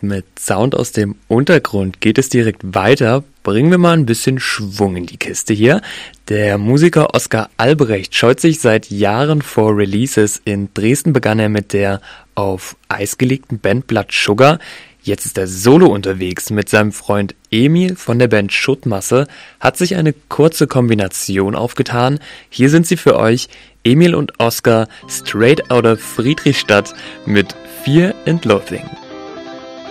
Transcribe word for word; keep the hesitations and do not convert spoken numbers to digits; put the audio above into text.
Mit Sound aus dem Untergrund geht es direkt weiter. Bringen wir mal ein bisschen Schwung in die Kiste hier. Der Musiker Oskar Albrecht scheut sich seit Jahren vor Releases. In Dresden begann er mit der auf Eis gelegten Band Blood Sugar. Jetzt ist er solo unterwegs. Mit seinem Freund Emil von der Band Schuttmasse hat sich eine kurze Kombination aufgetan. Hier sind sie für euch, Emil und Oskar, straight out of Friedrichstadt mit Fear and Loathing.